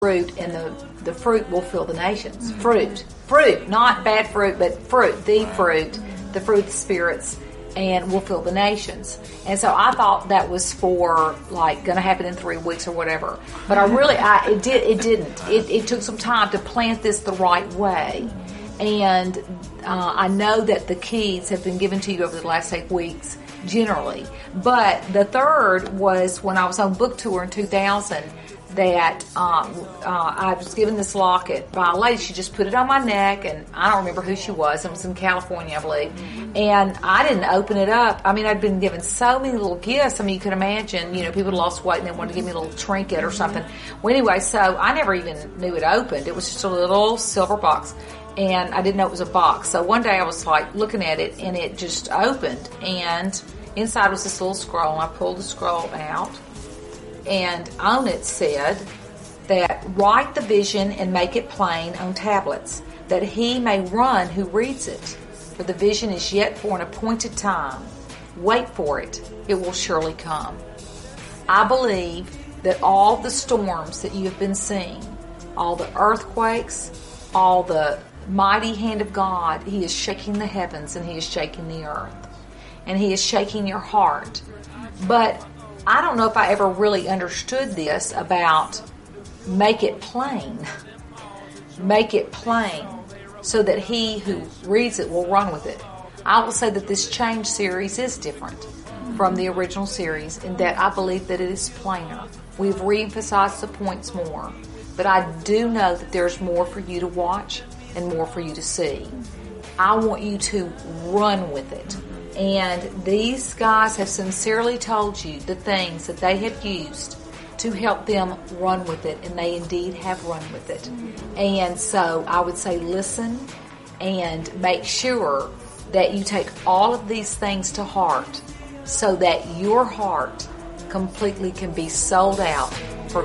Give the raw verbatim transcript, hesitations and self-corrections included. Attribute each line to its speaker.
Speaker 1: fruit, and the, the fruit will fill the nations. Fruit. Fruit. Not bad fruit, but fruit. The fruit. The fruit of the spirits. And will fill the nations. And so I thought that was for, like, going to happen in three weeks or whatever. But I really, I, it did, it didn't. It, it took some time to plant this the right way. And uh, I know that the keys have been given to you over the last eight weeks, generally. But the third was when I was on book tour in two thousand, that um, uh, I was given this locket by a lady. She just put it on my neck, and I don't remember who she was. It was in California, I believe. And I didn't open it up. I mean, I'd been given so many little gifts. I mean, you could imagine, you know, people lost weight and they wanted to give me a little trinket or something. Well, anyway, so I never even knew it opened. It was just a little silver box, and I didn't know it was a box. So one day I was like looking at it, and it just opened, and inside was this little scroll. And I pulled the scroll out. And on it said that write the vision and make it plain on tablets, that he may run who reads it. For the vision is yet for an appointed time. Wait for it. It will surely come. I believe that all the storms that you have been seeing, all the earthquakes, all the mighty hand of God, he is shaking the heavens and he is shaking the earth. And he is shaking your heart. But I don't know if I ever really understood this about make it plain. Make it plain so that he who reads it will run with it. I will say that this Change series is different from the original series in that I believe that it is plainer. We've re-emphasized the points more. But I do know that there's more for you to watch and more for you to see. I want you to run with it. And these guys have sincerely told you the things that they have used to help them run with it, and they indeed have run with it. And so I would say listen and make sure that you take all of these things to heart so that your heart completely can be sold out